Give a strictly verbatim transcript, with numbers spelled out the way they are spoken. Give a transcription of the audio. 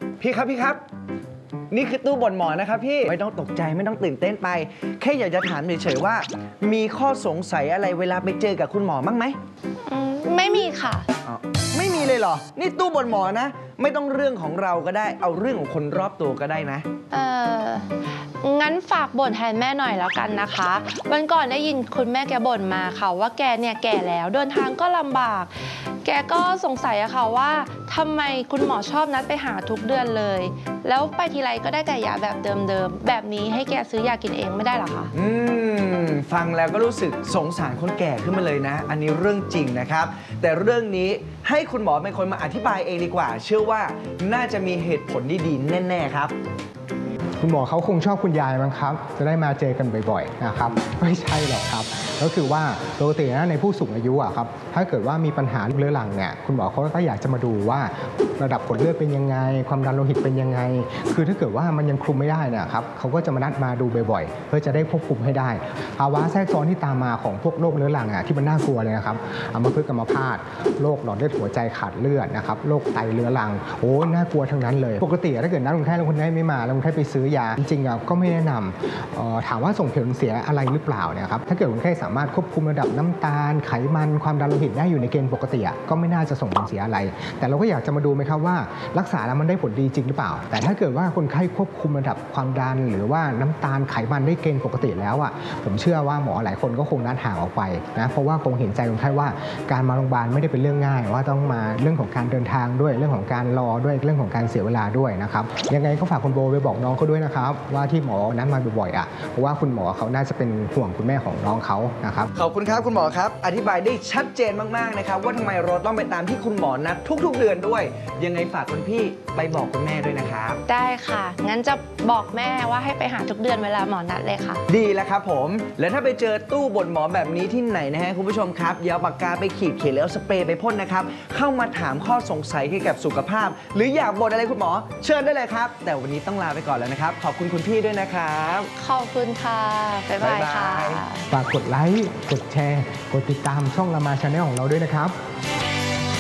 พี่ครับพี่ครับนี่คือตู้บ่นหมอนะครับพี่ไม่ต้องตกใจไม่ต้องตื่นเต้นไปแค่อยากจะถามเฉยๆว่ามีข้อสงสัยอะไรเวลาไปเจอกับคุณหมอบ้างไหมไม่มีค่ะอ๋อไม่มีเลยเหรอนี่ตู้บ่นหมอนะไม่ต้องเรื่องของเราก็ได้เอาเรื่องของคนรอบตัวก็ได้นะเอองั้นฝากบ่นแทนแม่หน่อยแล้วกันนะคะวันก่อนได้ยินคุณแม่แกบ่นมาค่ะว่าแกเนี่ยแก่แล้วเดินทางก็ลำบากแกก็สงสัยอะค่ะว่าทำไมคุณหมอชอบนัดไปหาทุกเดือนเลยแล้วไปทีไรก็ได้แต่ยาแบบเดิมๆแบบนี้ให้แกซื้อยากินเองไม่ได้หรอคะอืมฟังแล้วก็รู้สึกสงสารคนแก่ขึ้นมาเลยนะอันนี้เรื่องจริงนะครับแต่เรื่องนี้ให้คุณหมอเป็นคนมาอธิบายเองดีกว่าเชื่อว่าน่าจะมีเหตุผลดีๆแน่ๆครับคุณหมอเขาคงชอบคุณยายมั้งครับจะได้มาเจอกันบ่อยๆนะครับไม่ใช่หรอกครับก็คือว่าปกตินะในผู้สูงอายุอะครับถ้าเกิดว่ามีปัญหาเรื้อรังเนี่ยคุณหมอเขาก็อยากจะมาดูว่าระดับผลเลือดเป็นยังไงความดันโลหิตเป็นยังไงคือถ้าเกิดว่ามันยังคุมไม่ได้เนี่ยครับเขาก็จะมานัดมาดูบ่อยๆเพื่อจะได้ควบคุมให้ได้ภาวะแทรกซ้อนที่ตามมาของพวกโรคเรื้อรังอะที่มันน่ากลัวเลยนะครับอัมพฤกษ์อัมพาตโรคหลอดเลือดหัวใจขาดเลือดนะครับโรคไตเรื้อรังโอ้น่ากลัวทั้งนั้นเลยปกติถ้าเกิดนัดคนไข้แล้วคนไข้ไม่มาแล้วคนไข้ไปซื้อยาจริงๆก็ไม่แนะนำถามว่าส่งผลเสียอะไรหรือเปล่าเนี่ยครับถ้าเกิดคนไข้สามารถควบคุมระดับน้ำตาลไขมันความดันโลหิตได้อยู่ในเกณฑ์ปกติก็ไม่น่าจะส่งผลเสียอะไรแต่เราก็อยากจะมาดูไหมครับว่ารักษาแล้วมันได้ผลดีจริงหรือเปล่าแต่ถ้าเกิดว่าคนไข้ควบคุมระดับความดันหรือว่าน้ำตาลไขมันได้เกณฑ์ปกติแล้วอ่ะผมเชื่อว่าหมอหลายคนก็คงนัดห่างออกไปนะเพราะว่าคงเห็นใจคนไข้ว่าการมาโรงพยาบาลไม่ได้เป็นเรื่องง่ายว่าต้องมาเรื่องของการเดินทางด้วยเรื่องของการรอด้วยเรื่องของการเสียเวลาด้วยนะครับยังไงก็ฝากคุณโบไปบอกน้องเขาด้วยนะครับว่าที่หมอนัดมาบ่อยๆอ่ะเพราะว่าคุณหมอเขาน่าจะเป็นห่วงคุณแม่ของน้องเขานะครับขอบคุณครับคุณหมอครับอธิบายได้ชัดเจนมากๆนะครับว่าทำไมเราต้องไปตามที่คุณหมอนัดทุกๆเดือนด้วยยังไงฝากคุณพี่ไปบอกคุณแม่ด้วยนะครับได้ค่ะงั้นจะบอกแม่ว่าให้ไปหาทุกเดือนเวลาหมอนัดเลยค่ะดีแล้วครับผมและถ้าไปเจอตู้บ่นหมอแบบนี้ที่ไหนนะฮะคุณผู้ชมครับอย่าเอาปากกาไปขีดเขียนแล้วสเปรย์ไปพ่นนะครับเข้ามาถามข้อสงสัยเกี่ยวกับสุขภาพหรืออยากบ่นอะไรคุณหมอเชิญได้เลยครับแต่วันนี้ต้องลาไปก่อนแล้วนะครับขอบคุณคุณพี่ด้วยนะครับขอบคุณค่ะบ๊ายบายค่ะฝากกดไลค์กดแชร์กดติดตามช่องรามาชาแนลของเราด้วยนะครับ